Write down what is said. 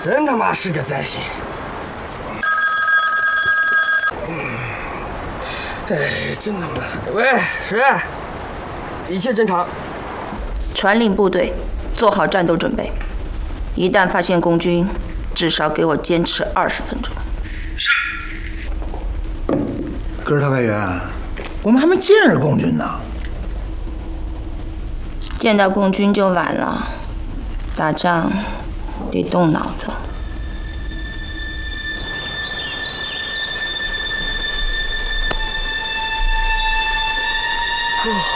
真他妈是个灾星！哎，真他妈！喂，谁？一切正常。 传令部队，做好战斗准备。一旦发现共军，至少给我坚持20分钟。 是。哥特派员，我们还没见着共军呢。 见到共军就晚了，打仗得动脑子。 哦